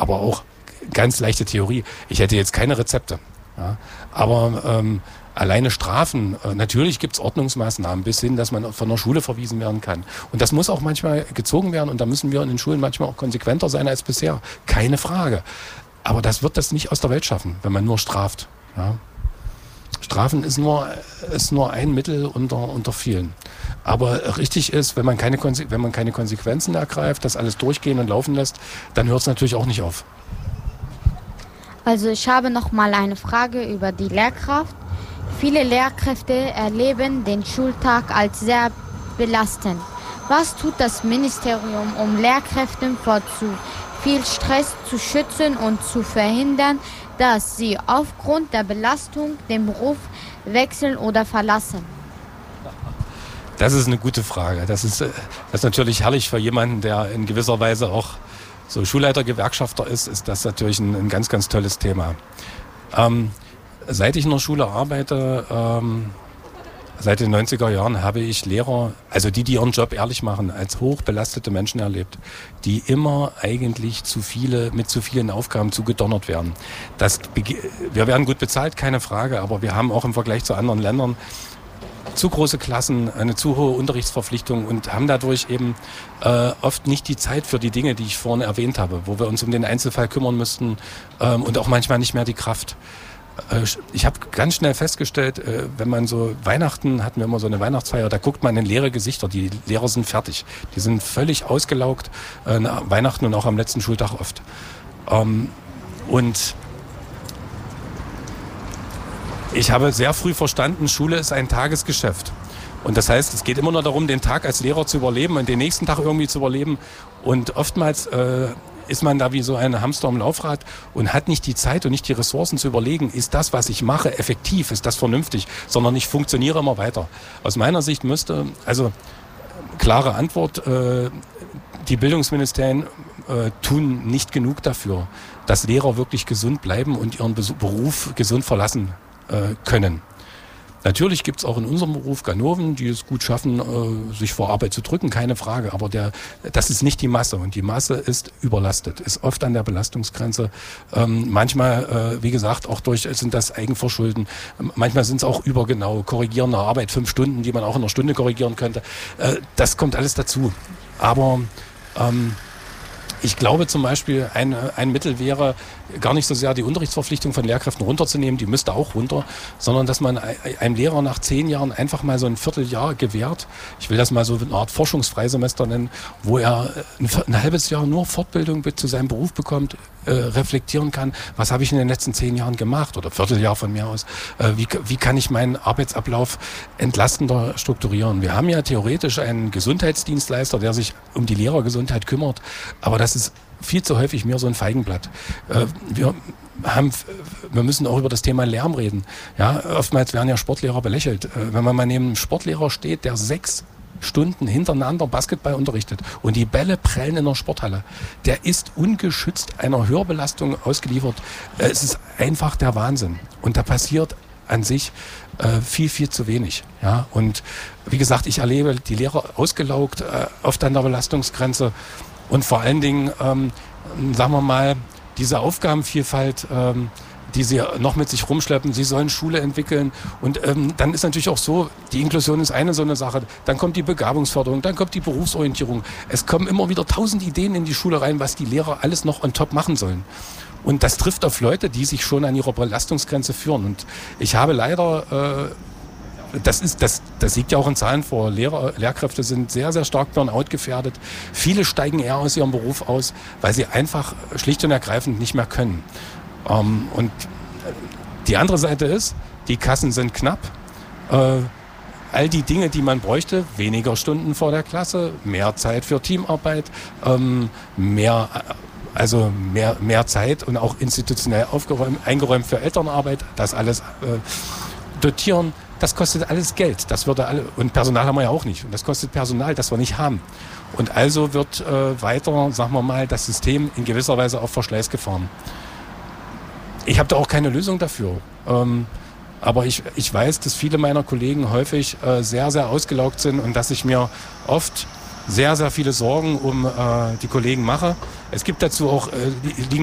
aber auch ganz leichte Theorie. Ich hätte jetzt keine Rezepte. Ja? Aber alleine Strafen, natürlich gibt es Ordnungsmaßnahmen bis hin, dass man von der Schule verwiesen werden kann. Und das muss auch manchmal gezogen werden und da müssen wir in den Schulen manchmal auch konsequenter sein als bisher. Keine Frage. Aber das wird das nicht aus der Welt schaffen, wenn man nur straft. Ja? Strafen ist nur ein Mittel unter vielen. Aber richtig ist, wenn man keine Konsequenzen ergreift, das alles durchgehen und laufen lässt, dann hört es natürlich auch nicht auf. Also ich habe noch mal eine Frage über die Lehrkraft. Viele Lehrkräfte erleben den Schultag als sehr belastend. Was tut das Ministerium, um Lehrkräfte vor zu viel Stress zu schützen und zu verhindern, dass sie aufgrund der Belastung den Beruf wechseln oder verlassen? Das ist eine gute Frage. Das ist natürlich herrlich für jemanden, der in gewisser Weise auch so Schulleiter-Gewerkschafter ist das natürlich ein ganz, ganz tolles Thema. Seit ich in der Schule arbeite, seit den 90er Jahren habe ich Lehrer, also die ihren Job ehrlich machen, als hochbelastete Menschen erlebt, die immer eigentlich mit zu vielen Aufgaben zugedonnert werden. Wir werden gut bezahlt, keine Frage, aber wir haben auch im Vergleich zu anderen Ländern zu große Klassen, eine zu hohe Unterrichtsverpflichtung und haben dadurch eben oft nicht die Zeit für die Dinge, die ich vorhin erwähnt habe, wo wir uns um den Einzelfall kümmern müssten und auch manchmal nicht mehr die Kraft. Ich habe ganz schnell festgestellt, wenn man so Weihnachten, hatten wir immer so eine Weihnachtsfeier, da guckt man in leere Gesichter, die Lehrer sind fertig. Die sind völlig ausgelaugt, Weihnachten und auch am letzten Schultag oft. Und ich habe sehr früh verstanden, Schule ist ein Tagesgeschäft. Und das heißt, es geht immer nur darum, den Tag als Lehrer zu überleben und den nächsten Tag irgendwie zu überleben. Und oftmals ist man da wie so ein Hamster im Laufrad und hat nicht die Zeit und nicht die Ressourcen zu überlegen, ist das, was ich mache, effektiv, ist das vernünftig, sondern ich funktioniere immer weiter. Aus meiner Sicht müsste, also klare Antwort, die Bildungsministerien tun nicht genug dafür, dass Lehrer wirklich gesund bleiben und ihren Beruf gesund verlassen können. Natürlich gibt es auch in unserem Beruf Ganoven, die es gut schaffen, sich vor Arbeit zu drücken, keine Frage. Aber das ist nicht die Masse. Und die Masse ist überlastet, ist oft an der Belastungsgrenze. Manchmal, wie gesagt, sind das Eigenverschulden. Manchmal sind es auch übergenau, korrigierende Arbeit, 5 Stunden, die man auch in einer Stunde korrigieren könnte. Das kommt alles dazu. Aber ich glaube zum Beispiel, ein Mittel wäre gar nicht so sehr die Unterrichtsverpflichtung von Lehrkräften runterzunehmen, die müsste auch runter, sondern dass man einem Lehrer nach 10 Jahren einfach mal so ein Vierteljahr gewährt. Ich will das mal so eine Art Forschungsfreisemester nennen, wo er ein halbes Jahr nur Fortbildung zu seinem Beruf bekommt, reflektieren kann, was habe ich in den letzten 10 Jahren gemacht oder Vierteljahr von mir aus, wie kann ich meinen Arbeitsablauf entlastender strukturieren. Wir haben ja theoretisch einen Gesundheitsdienstleister, der sich um die Lehrergesundheit kümmert, aber das ist viel zu häufig mehr so ein Feigenblatt. Wir müssen auch über das Thema Lärm reden. Ja, oftmals werden ja Sportlehrer belächelt. Wenn man mal neben einem Sportlehrer steht, der 6 Stunden hintereinander Basketball unterrichtet und die Bälle prellen in der Sporthalle, der ist ungeschützt einer Hörbelastung ausgeliefert. Es ist einfach der Wahnsinn. Und da passiert an sich viel, viel zu wenig. Ja? Und wie gesagt, ich erlebe die Lehrer ausgelaugt, oft an der Belastungsgrenze. Und vor allen Dingen, sagen wir mal, diese Aufgabenvielfalt, die sie noch mit sich rumschleppen, sie sollen Schule entwickeln. Und dann ist natürlich auch so, die Inklusion ist so eine Sache. Dann kommt die Begabungsförderung, dann kommt die Berufsorientierung. Es kommen immer wieder 1000 Ideen in die Schule rein, was die Lehrer alles noch on top machen sollen. Und das trifft auf Leute, die sich schon an ihrer Belastungsgrenze führen. Und ich habe leider... Das liegt ja auch in Zahlen vor. Lehrkräfte sind sehr, sehr stark Burnout gefährdet. Viele steigen eher aus ihrem Beruf aus, weil sie einfach schlicht und ergreifend nicht mehr können. Und die andere Seite ist, die Kassen sind knapp. All die Dinge, die man bräuchte, weniger Stunden vor der Klasse, mehr Zeit für Teamarbeit, mehr Zeit und auch institutionell eingeräumt für Elternarbeit, das alles dotieren. Das kostet alles Geld. Und Personal haben wir ja auch nicht. Und das kostet Personal, das wir nicht haben. Und also wird weiter, sagen wir mal, das System in gewisser Weise auf Verschleiß gefahren. Ich habe da auch keine Lösung dafür. Aber ich weiß, dass viele meiner Kollegen häufig sehr, sehr ausgelaugt sind und dass ich mir oft sehr, sehr viele Sorgen um die Kollegen mache. Es gibt dazu auch, liegen